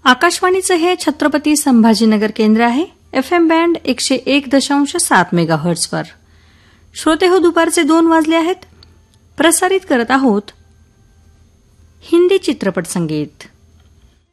आकाशवाणीचं हे छत्रपती संभाजीनगर केंद्र आहे. FM band 101.7 मेगाहर्ट्झवर. श्रोते हो, दुपारचे 2 वाजले आहेत. प्रसारित करत आहोत हिंदी चित्रपट संगीत.